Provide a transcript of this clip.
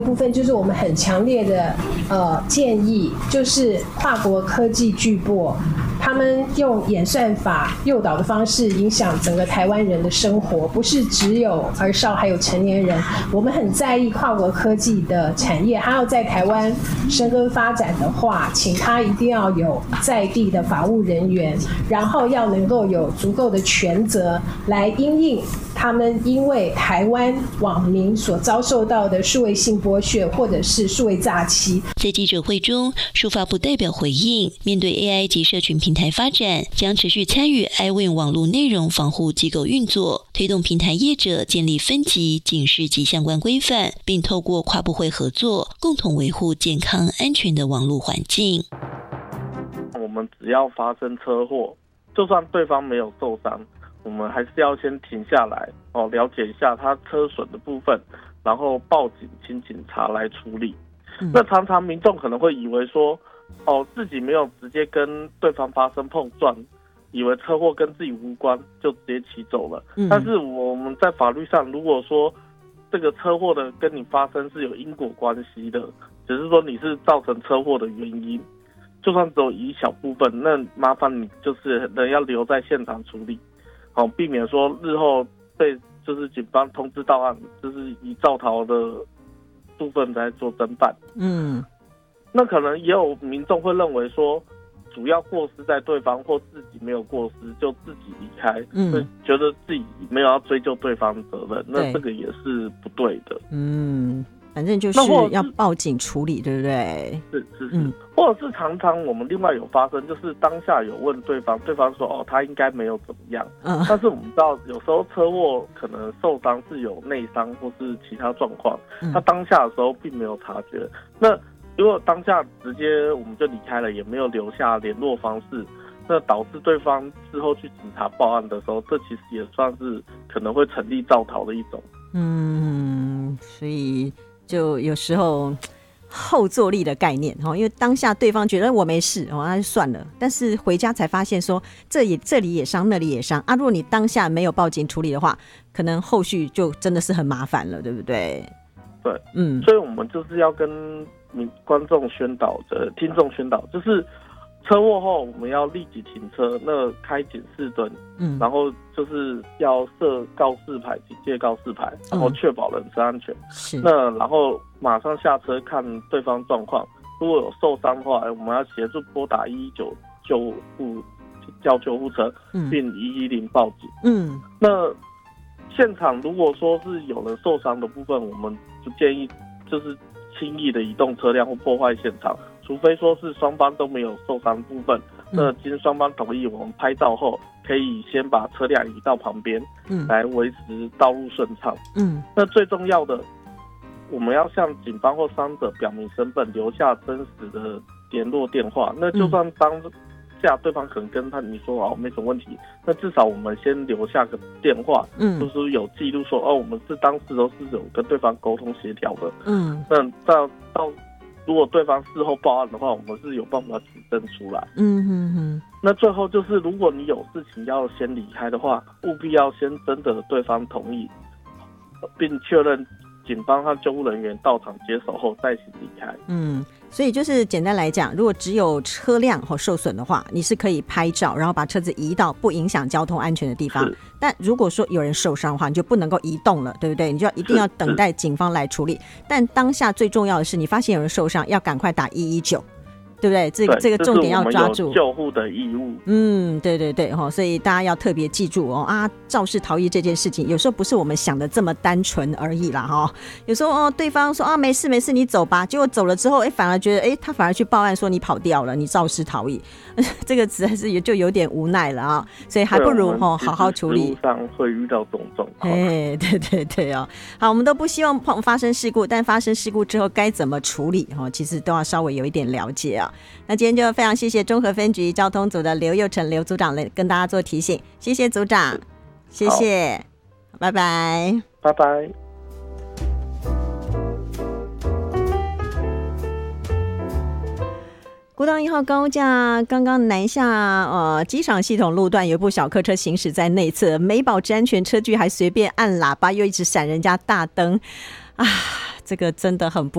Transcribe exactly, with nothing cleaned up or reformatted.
部分就是我们很强烈的呃建议，就是跨国科技巨擘他们用演算法诱导的方式影响整个台湾人的生活，不是只有儿少，还有成年人。我们很在意跨国科技的产业，它要在台湾生根发展的话，请它一定要有在地的法务人员，然后要能够有足够的权责来因应他们因为台湾网民所遭受到的数位性剥削或者是数位诈欺。 在记者会中，数发部代表回应，面对 A I 及社群平台发展，将持续参与 iWin 网络内容防护机构运作，推动平台业者建立分级、警示及相关规范，并透过跨部会合作，共同维护健康安全的网络环境。 我们只要发生车祸，就算对方没有受伤，我们还是要先停下来哦，了解一下他车损的部分，然后报警请警察来处理。嗯、那常常民众可能会以为说，哦，自己没有直接跟对方发生碰撞，以为车祸跟自己无关，就直接骑走了。嗯、但是我们在法律上，如果说这个车祸的跟你发生是有因果关系的，只是说你是造成车祸的原因，就算只有一小部分，那麻烦你就是人要留在现场处理。好，避免说日后被就是警方通知到案，就是以肇逃的部分来做侦办。嗯，那可能也有民众会认为说，主要过失在对方或自己没有过失就自己离开，嗯，会觉得自己没有要追究对方的责任，那这个也是不对的。 嗯。反正就是要报警处理，对不对？ 是是是、嗯，或者是常常我们另外有发生，就是当下有问对方，对方说哦他应该没有怎么样，嗯，但是我们知道有时候车祸可能受伤是有内伤或是其他状况，嗯、他当下的时候并没有察觉。那如果当下直接我们就离开了，也没有留下联络方式，那导致对方之后去警察报案的时候，这其实也算是可能会成立肇逃的一种。 嗯，所以。就有时候后坐力的概念，因为当下对方觉得我没事，那就算了，但是回家才发现说这也这里也伤那里也伤啊，如果你当下没有报警处理的话，可能后续就真的是很麻烦了，对不对？ 对，嗯，所以我们就是要跟观众宣导的听众宣导，就是车祸后我们要立即停车，那开警示灯，嗯，然后就是要设告示牌、警戒告示牌，然后确保人身安全。是，那然后马上下车看对方状况，如果有受伤的话，我们要协助拨打一一九救护叫救护车，嗯、并一一零报警。嗯，那现场如果说是有人受伤的部分，我们不建议就是轻易的移动车辆或破坏现场。除非说是双方都没有受伤的部分，那经双方同意，我们拍照后可以先把车辆移到旁边，嗯，来维持道路顺畅。嗯，那最重要的，我们要向警方或伤者表明身份，留下真实的联络电话。那就算当下对方可能跟他你说哦没什么问题，那至少我们先留下个电话，嗯，就是有记录说哦我们是当时都是有跟对方沟通协调的。嗯，那到到。如果对方事后报案的话，我们是有办法举证出来。嗯哼哼。那最后就是，如果你有事情要先离开的话，务必要先征得对方同意，并确认警方和救护人员到场接手后再行离开。嗯， 所以就是简单来讲，如果只有车辆受损的话，你是可以拍照，然后把车子移到不影响交通安全的地方。但如果说有人受伤的话，你就不能够移动了，对不对？你就要一定要等待警方来处理。但当下最重要的是，你发现有人受伤，要赶快打一一九。对不对？这个这个重点要抓住， 有救护的义务。 嗯，对对对，所以大家要特别记住哦啊，肇事逃逸这件事情，有时候不是我们想的这么单纯而已啦哈。有时候哦，对方说啊没事没事，你走吧，结果走了之后，哎，反而觉得哎，他反而去报案说你跑掉了，你肇事逃逸，这个实在是也就有点无奈了啊。所以还不如哦好好处理。 路上会遇到这种状况。 哎，对对对哦，好，我们都不希望发生事故，但发生事故之后该怎么处理哈，其实都要稍微有一点了解啊。那今天就非常谢谢中和分局交通组的刘佑成刘组长来跟大家做提醒，谢谢组长，谢谢，拜拜， 拜拜。 国道一号高架刚刚南下呃机场系统路段，有一部小客车行驶在内侧，没保持安全，车距还随便按喇叭，又一直闪人家大灯啊，这个真的很不